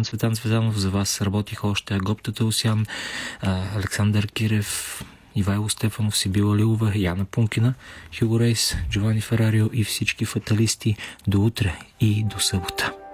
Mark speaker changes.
Speaker 1: Цветан Цветанов. За вас работиха още Агоп Татаусян, Александър Кирев, Ивайло Стефанов, Сибила Лилова, Яна Пункина, Хюго Рейс, Джовани Ферарио и всички фаталисти. До утре и до събота.